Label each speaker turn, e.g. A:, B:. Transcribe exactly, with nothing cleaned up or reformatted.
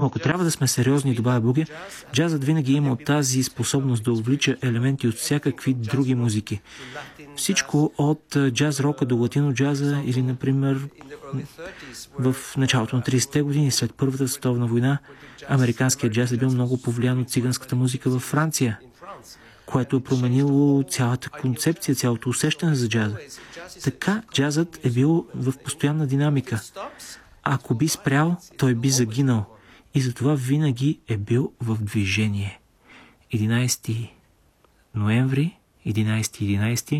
A: ако трябва да сме сериозни, добавя Буге, джазът винаги е имал тази способност да увлича елементи от всякакви други музики. Всичко от джаз рока до латино джаза или, например, в началото на тридесетте години, след Първата световна война, американският джаз е бил много повлиян от циганската музика във Франция, което е променило цялата концепция, цялото усещане за джаза. Така джазът е бил в постоянна динамика. Ако би спрял, той би загинал. И затова винаги е бил в движение. единайсети ноември, единайсети единайсети